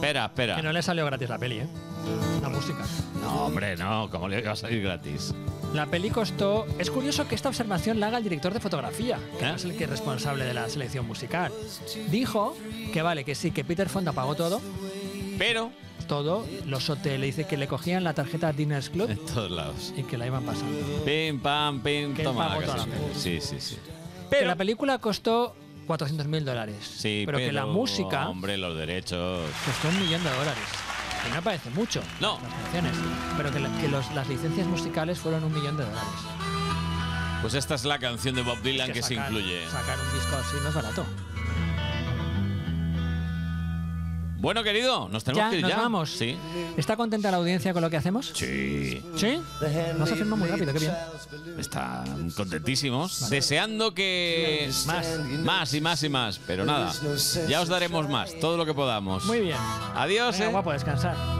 Espera. Que no le salió gratis la peli, ¿eh? La música. No, hombre, no. ¿Cómo le iba a salir gratis? La peli costó... Es curioso que esta observación la haga el director de fotografía, que no es el que es responsable de la selección musical. Dijo que vale, que sí, que Peter Fonda pagó todo. Pero... Todo. Los hoteles, le dice que le cogían la tarjeta Diners Club. En todos lados. Y que la iban pasando. Pim, pam, pim, Que toma pagó la toda casa. la peli. Sí. Pero que la película costó $400.000. Sí, pero que la música Hombre, los derechos... costó $1 millón. Que no me parece mucho. No. Las canciones. Pero que las licencias musicales fueron $1 millón. Pues esta es la canción de Bob Dylan que se incluye. Sacar un disco así no es barato. Bueno, querido, nos tenemos que ir ¿Nos ya. vamos? Sí. ¿Está contenta la audiencia con lo que hacemos? Sí. ¿Sí? Nos afirma muy rápido, qué bien. Están contentísimos. Vale. Deseando que... Más. Pero nada, ya os daremos más, todo lo que podamos. Muy bien. Adiós. Venga, guapo, descansar.